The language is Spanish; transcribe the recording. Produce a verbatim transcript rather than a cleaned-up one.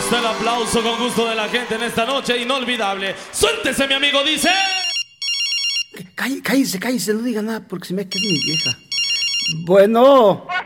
está el aplauso con gusto de la gente en esta noche inolvidable. Suéltese, mi amigo, dice. Cállese, cállese, no diga nada porque se me que es mi vieja. Bueno.